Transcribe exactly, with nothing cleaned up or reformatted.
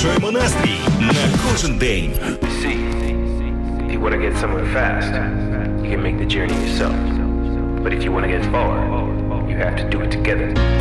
підвищуємо настрій на кожен день. See, if you want to get somewhere fast, you can make the journey yourself. But if you want to get far, you have to do it together.